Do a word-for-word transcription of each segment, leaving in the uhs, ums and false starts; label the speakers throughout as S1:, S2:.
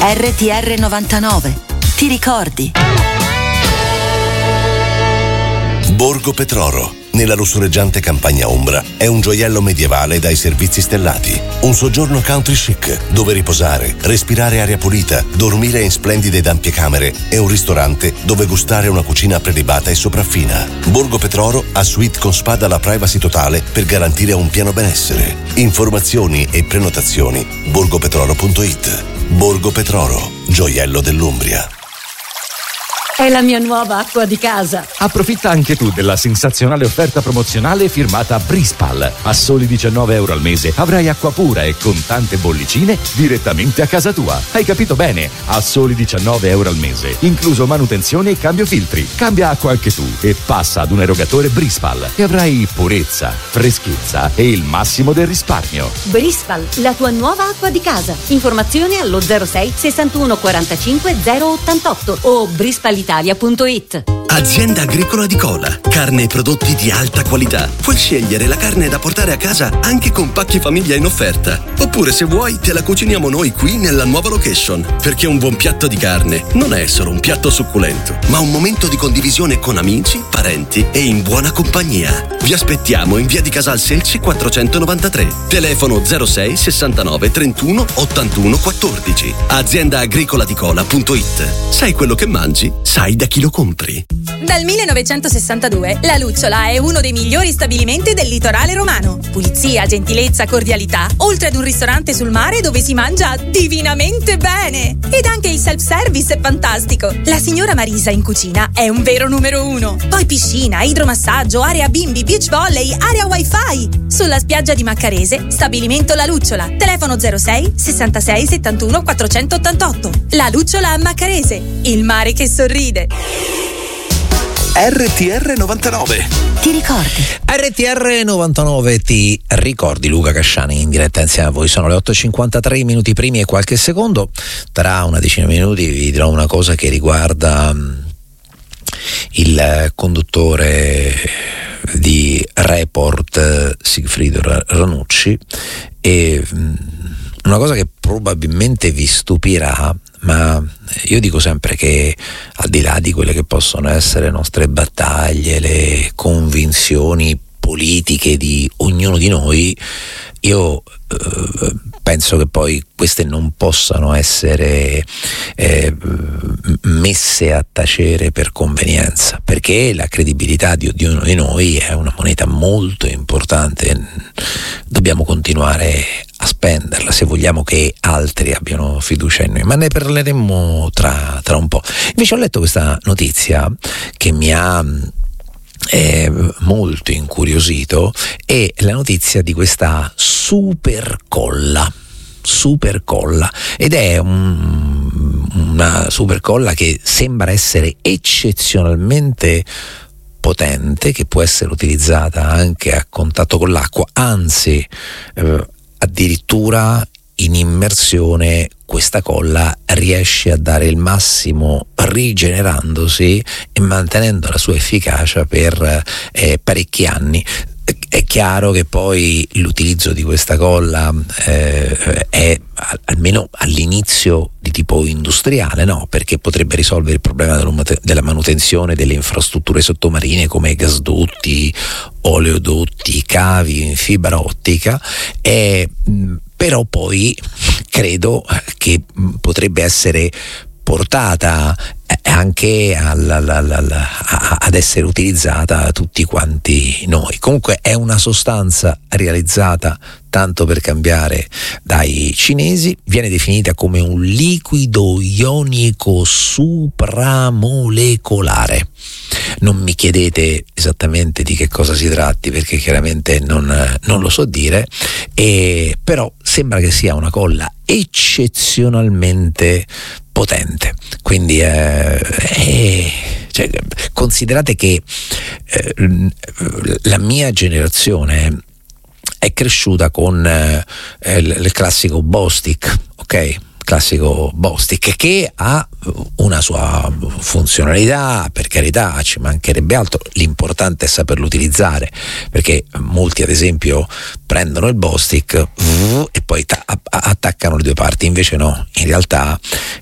S1: R T R novantanove. Ti ricordi?
S2: Borgo Petroro, nella lussureggiante campagna ombra, è un gioiello medievale dai servizi stellati. Un soggiorno country chic, dove riposare, respirare aria pulita, dormire in splendide ed ampie camere e un ristorante dove gustare una cucina prelibata e sopraffina. Borgo Petroro ha suite con spa dalla privacy totale per garantire un pieno benessere. Informazioni e prenotazioni borgopetroro punto it. Borgo Petroro, gioiello dell'Umbria.
S3: È la mia nuova acqua di casa.
S4: Approfitta anche tu della sensazionale offerta promozionale firmata Brispal. A soli diciannove euro al mese avrai acqua pura e con tante bollicine direttamente a casa tua. Hai capito bene? A soli diciannove euro al mese, incluso manutenzione e cambio filtri. Cambia acqua anche tu e passa ad un erogatore Brispal e avrai purezza, freschezza e il massimo del risparmio.
S3: Brispal, la tua nuova acqua di casa. Informazioni allo zero sei sessantuno quarantacinque zero ottantotto o brispal italia punto it.
S5: Azienda Agricola di Cola. Carne e prodotti di alta qualità. Puoi scegliere la carne da portare a casa anche con pacchi famiglia in offerta. Oppure, se vuoi, te la cuciniamo noi qui nella nuova location. Perché un buon piatto di carne non è solo un piatto succulento, ma un momento di condivisione con amici, parenti e in buona compagnia. Vi aspettiamo in via di Casal Selci quattrocentonovantatré. Telefono zero sei sessantanove trentuno ottantuno quattordici. azienda agricola di cola punto it. Sai quello che mangi? Sai da chi lo compri.
S6: Dal millenovecentosessantadue La Lucciola è uno dei migliori stabilimenti del litorale romano. Pulizia, gentilezza, cordialità, oltre ad un ristorante sul mare dove si mangia divinamente bene. Ed anche il self-service è fantastico. La signora Marisa in cucina è un vero numero uno. Poi piscina, idromassaggio, area bimbi, beach volley, area wifi. Sulla spiaggia di Maccarese, stabilimento La Lucciola. Telefono zero sei sessantasei settantuno quattrocentottantotto. La Lucciola a Maccarese, il mare che sorride.
S2: R T R novantanove.
S1: Ti ricordi?
S7: R T R novantanove ti ricordi. Luca Casciani in diretta insieme a voi. Sono le otto e cinquantatré, minuti primi e qualche secondo. Tra una decina di minuti vi dirò una cosa che riguarda il conduttore di Report Sigfrido Ranucci, e una cosa che probabilmente vi stupirà, ma io dico sempre che al di là di quelle che possono essere le nostre battaglie, le convinzioni politiche di ognuno di noi, io eh, penso che poi queste non possano essere eh, messe a tacere per convenienza, perché la credibilità di ognuno di noi è una moneta molto importante. Dobbiamo continuare a spenderla se vogliamo che altri abbiano fiducia in noi, ma ne parleremo tra, tra un po'. Invece ho letto questa notizia che mi ha è molto incuriosito, è la notizia di questa super colla super colla ed è un, una super colla che sembra essere eccezionalmente potente, che può essere utilizzata anche a contatto con l'acqua, anzi eh, addirittura in immersione questa colla riesce a dare il massimo rigenerandosi e mantenendo la sua efficacia per eh, parecchi anni. È chiaro che poi l'utilizzo di questa colla eh, è almeno all'inizio di tipo industriale, no? Perché potrebbe risolvere il problema della manutenzione delle infrastrutture sottomarine come gasdotti, oleodotti, cavi in fibra ottica, e, però poi credo che potrebbe essere portata anche alla, alla, alla, alla, ad essere utilizzata da tutti quanti noi. Comunque è una sostanza realizzata, tanto per cambiare, dai cinesi, viene definita come un liquido ionico supramolecolare. Non mi chiedete esattamente di che cosa si tratti, perché chiaramente non, non lo so dire, e però sembra che sia una colla eccezionalmente potente. Quindi eh, eh, cioè, considerate che eh, la mia generazione è cresciuta con eh, il classico Bostik, ok? Classico Bostik, che ha una sua funzionalità, per carità, ci mancherebbe altro, l'importante è saperlo utilizzare, perché molti ad esempio prendono il Bostik e poi ta- attaccano le due parti, invece no, in realtà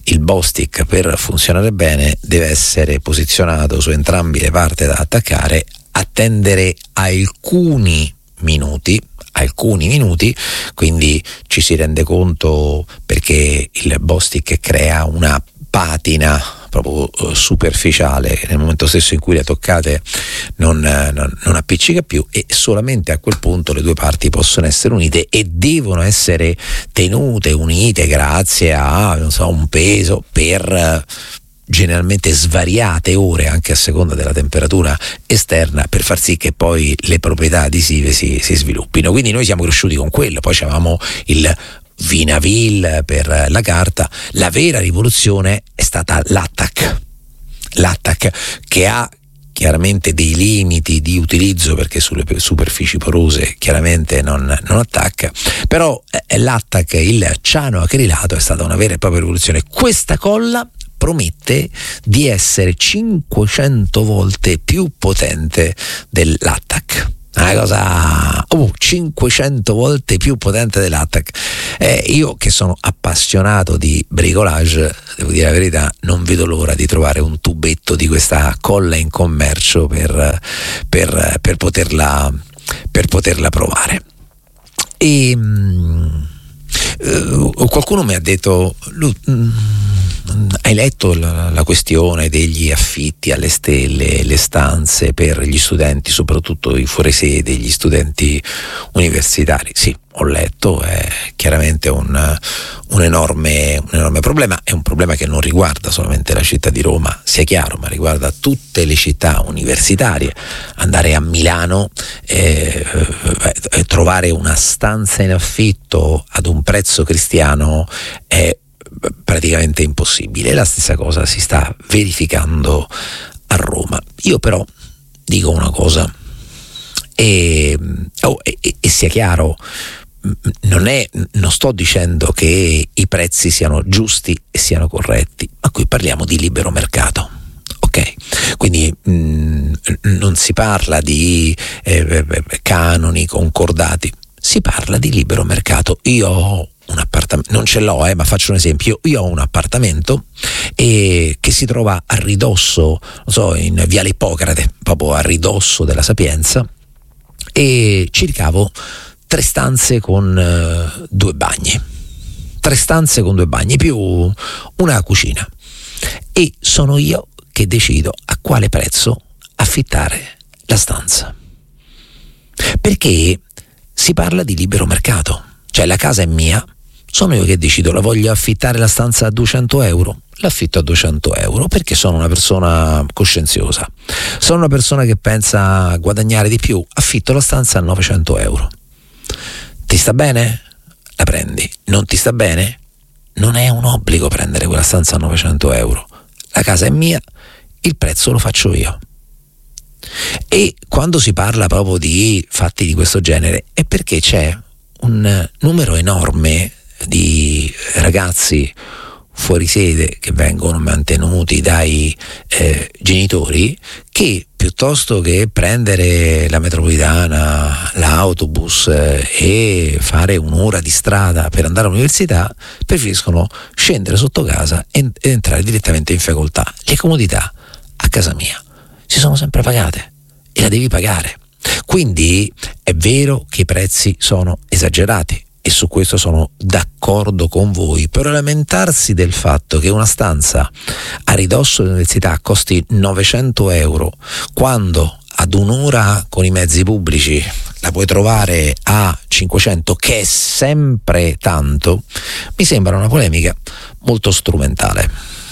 S7: il Bostik per funzionare bene deve essere posizionato su entrambi le parti da attaccare, attendere alcuni minuti alcuni minuti, quindi ci si rende conto perché il Bostik crea una patina proprio superficiale, nel momento stesso in cui le toccate non, non, non appiccica più, e solamente a quel punto le due parti possono essere unite e devono essere tenute unite grazie a, non so, un peso per generalmente svariate ore, anche a seconda della temperatura esterna, per far sì che poi le proprietà adesive si, si sviluppino. Quindi noi siamo cresciuti con quello, poi avevamo il Vinavil per la carta. La vera rivoluzione è stata l'attack l'attack che ha chiaramente dei limiti di utilizzo, perché sulle superfici porose chiaramente non, non attacca, però eh, l'attack, il cianoacrilato, è stata una vera e propria rivoluzione. Questa colla promette di essere cinquecento volte più potente dell'attack. Una cosa oh, cinquecento volte più potente dell'attack. Eh, io che sono appassionato di bricolage, devo dire la verità, non vedo l'ora di trovare un tubetto di questa colla in commercio per, per, per poterla per poterla provare. E mh, eh, qualcuno mi ha detto: hai letto la, la questione degli affitti alle stelle, le stanze per gli studenti, soprattutto i fuorisede, gli studenti universitari? Sì, ho letto, è chiaramente un, un, enorme, un enorme problema, è un problema che non riguarda solamente la città di Roma, sia chiaro, ma riguarda tutte le città universitarie. Andare a Milano e eh, trovare una stanza in affitto ad un prezzo cristiano è praticamente impossibile. La stessa cosa si sta verificando a Roma. Io però dico una cosa e, oh, e, e sia chiaro, non è, non sto dicendo che i prezzi siano giusti e siano corretti, ma qui parliamo di libero mercato. Ok, quindi mh, non si parla di eh, canoni concordati, si parla di libero mercato. Io ho un appartamento, non ce l'ho, eh, ma faccio un esempio. Io ho un appartamento e che si trova a ridosso, non so, in Viale Ippocrate, proprio a ridosso della Sapienza, e ci ricavo tre stanze con uh, due bagni, tre stanze con due bagni più una cucina, e sono io che decido a quale prezzo affittare la stanza, perché si parla di libero mercato. Cioè la casa è mia, sono io che decido, la voglio affittare la stanza a duecento euro, l'affitto a duecento euro, perché sono una persona coscienziosa, sono una persona che pensa a guadagnare di più, affitto la stanza a novecento euro. Ti sta bene? La prendi. Non ti sta bene? Non è un obbligo prendere quella stanza a novecento euro. La casa è mia, il prezzo lo faccio io. E quando si parla proprio di fatti di questo genere è perché c'è un numero enorme di ragazzi fuori sede che vengono mantenuti dai eh, genitori, che piuttosto che prendere la metropolitana, l'autobus eh, e fare un'ora di strada per andare all'università, preferiscono scendere sotto casa e, e entrare direttamente in facoltà. Le comodità a casa mia si sono sempre pagate e la devi pagare. Quindi è vero che i prezzi sono esagerati e su questo sono d'accordo con voi, però lamentarsi del fatto che una stanza a ridosso dell'università costi novecento euro quando ad un'ora con i mezzi pubblici la puoi trovare a cinquecento, che è sempre tanto, mi sembra una polemica molto strumentale.